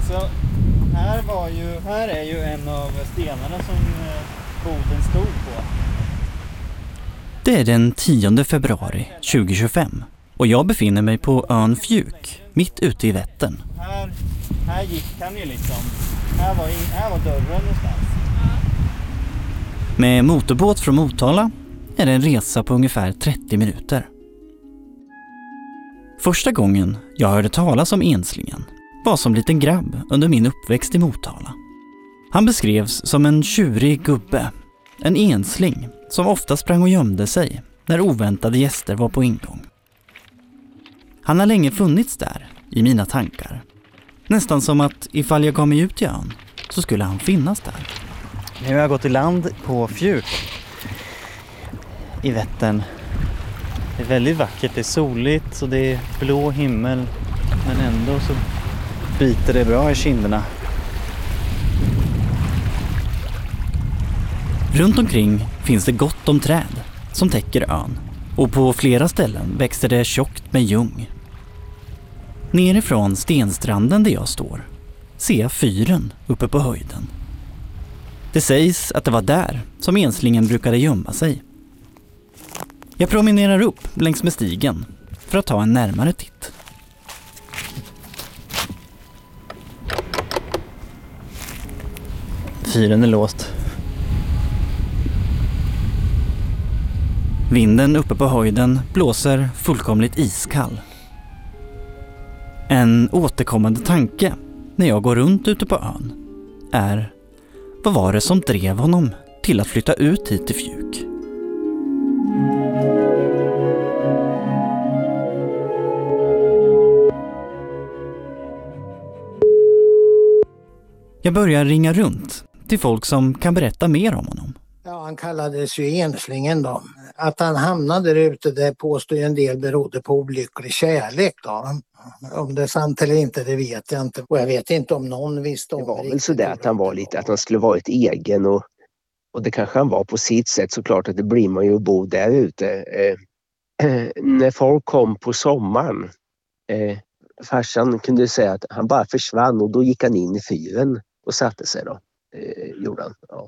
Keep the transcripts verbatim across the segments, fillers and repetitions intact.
Alltså, här, var ju, här är ju en av stenarna som boden stod på. Det är den tionde februari tjugohundratjugofem och jag befinner mig på ön Fjuk, mitt ute i Vättern. Här, här gick han ju liksom. Här var, här var dörren någonstans. Med motorbåt från Motala är det en resa på ungefär trettio minuter. Första gången jag hörde talas om enslingen var som liten grabb under min uppväxt i Motala. Han beskrevs som en tjurig gubbe, en ensling som ofta sprang och gömde sig när oväntade gäster var på ingång. Han har länge funnits där i mina tankar. Nästan som att ifall jag gav mig ut i ön så skulle han finnas där. Nu har jag gått i land på Fjuk i Vättern. Det är väldigt vackert, det är soligt och det är blå himmel, men ändå så biter det bra i kinderna. Runt omkring finns det gott om träd som täcker ön och på flera ställen växer det tjockt med ljung. Nerifrån stenstranden där jag står ser jag fyren uppe på höjden. Det sägs att det var där som enslingen brukade gömma sig. Jag promenerar upp längs med stigen för att ta en närmare titt. Fyren är låst. Vinden uppe på höjden blåser fullkomligt iskall. En återkommande tanke när jag går runt ute på ön är: vad var det som drev honom till att flytta ut hit till Fjuk? Jag börjar ringa runt till folk som kan berätta mer om honom. Ja, han kallades ju enslingen då. Att han hamnade där ute, det påstår ju en del berodde på olycklig kärlek då. Om det är sant eller inte, det vet jag inte. Och jag vet inte om någon visste om det. Det var väl så där att han var lite, att han skulle varit egen och, och det kanske han var på sitt sätt, såklart att det blir man ju att bo där ute. Eh, eh, när folk kom på sommaren, eh, farsan kunde säga att han bara försvann och då gick han in i fyren och satte sig då. Eh, gjorde han, ja.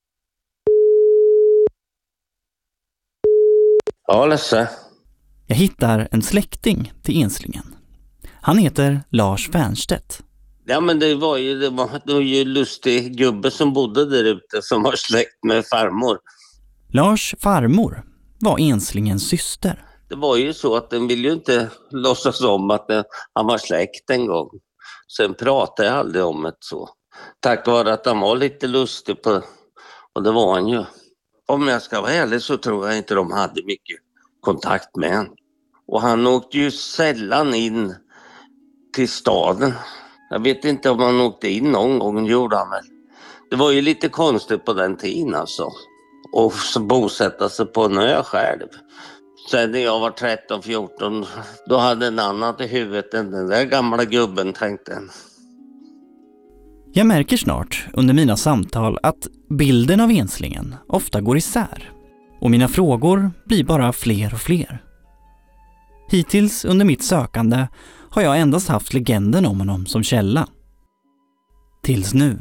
Ja, Lasse. Jag hittar en släkting till enslingen. Han heter Lars Fernstedt. Ja, men det var ju, det var, det var ju lustig gubbe som bodde där ute som var släkt med farmor. Lars farmor var enslingens syster. Det var ju så att den ville ju inte låtsas om att den, han var släkt en gång. Sen pratade jag aldrig om det så. Tack vare att han var lite lustig på, och det var han ju. Om jag ska vara ärlig så tror jag inte de hade mycket kontakt med han. Och han åkte ju sällan in till staden. Jag vet inte om han åkte in någon gång, gjorde han väl. Det var ju lite konstigt på den tiden alltså. Och så bosätta sig på en ö själv. Sen när jag var tretton fjorton, då hade en annan i huvudet än den där gamla gubben, tänkte han. Jag märker snart under mina samtal att bilden av enslingen ofta går isär. Och mina frågor blir bara fler och fler. Hittills under mitt sökande har jag endast haft legenden om honom som källa. Tills nu.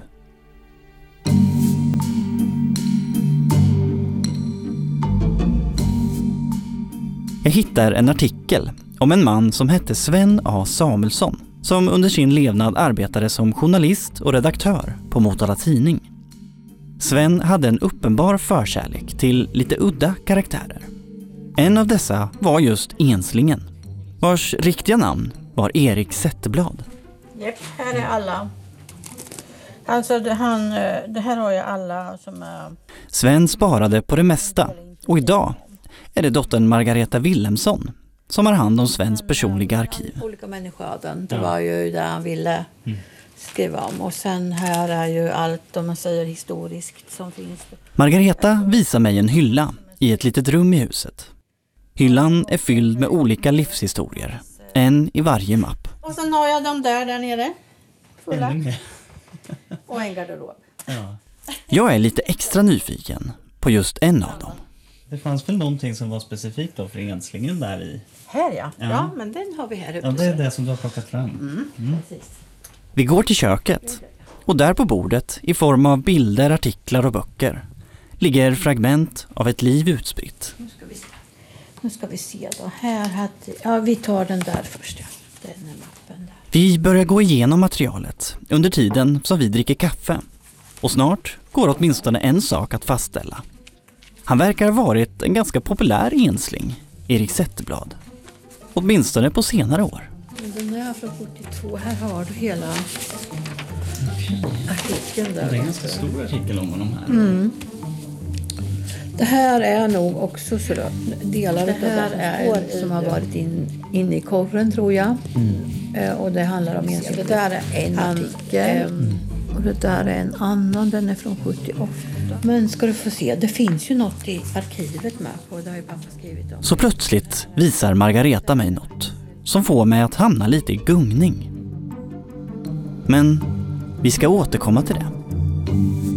Jag hittar en artikel om en man som hette Sven A. Samuelsson, som under sin levnad arbetade som journalist och redaktör på Motala Tidning. Sven hade en uppenbar förkärlek till lite udda karaktärer. En av dessa var just enslingen, vars riktiga namn var Erik Zetterblad. Japp, här är alla. Alltså det, han, det här har jag alla som är... Sven sparade på det mesta och idag är det dottern Margareta Willemsson som har hand om Svens personliga arkiv. Olika människoöden, det var ju det han ville skriva om. Och sen här är ju allt, om man säger historiskt, som finns. Margareta visar mig en hylla i ett litet rum i huset. Hyllan är fylld med olika livshistorier, en i varje mapp. Och sen har jag dem där, där nere, fulla. Och en garderob. Ja. Jag är lite extra nyfiken på just en av dem. Det fanns väl någonting som var specifikt då för enslingen där i? Här ja. Ja. Ja, men den har vi här uppe. Ja, det är det som du har plockat fram. Mm. Mm. Precis. Vi går till köket och där på bordet i form av bilder, artiklar och böcker ligger fragment av ett liv utspritt. Nu ska vi se, nu ska vi se då. Här hade, ja, vi tar den där först. Ja. Den är mappen där. Vi börjar gå igenom materialet under tiden som vi dricker kaffe. Och snart går åtminstone en sak att fastställa. Han verkar ha varit en ganska populär ensling, Erik Zetterblad. Åtminstone på senare år. Den är från fyrtiotvå. Här har du hela artikeln där. Det är en ganska stor artikel om honom här. Mm. Det här är nog också så då, delar det här är en som har varit in, inne i korren tror jag. Mm. Och det handlar om en. Det där är en artikel. Mm. Och det där är en annan, den är från sjuttioåtta. Men ska du få se, det finns ju något i arkivet med på, det har ju pappa skrivit om. Så plötsligt visar Margareta mig något som får mig att hamna lite i gungning. Men vi ska återkomma till det.